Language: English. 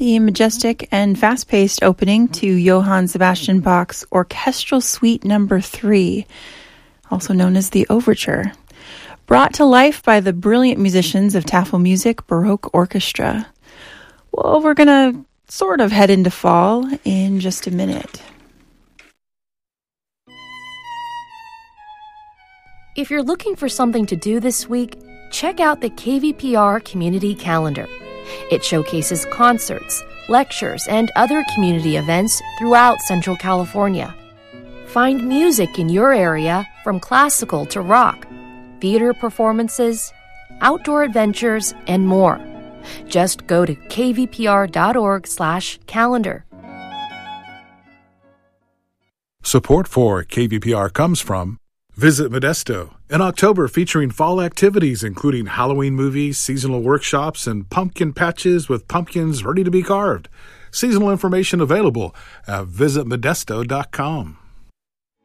the majestic and fast-paced opening to Johann Sebastian Bach's Orchestral Suite No. 3, also known as the Overture, brought to life by the brilliant musicians of Tafelmusik Baroque Orchestra. Well, we're going to sort of head into fall in just a minute. If you're looking for something to do this week, check out the KVPR Community Calendar. It showcases concerts, lectures, and other community events throughout Central California. Find music in your area from classical to rock, theater performances, outdoor adventures, and more. Just go to kvpr.org/calendar. Support for KVPR comes from Visit Modesto, in October featuring fall activities including Halloween movies, seasonal workshops, and pumpkin patches with pumpkins ready to be carved. Seasonal information available at visitmodesto.com.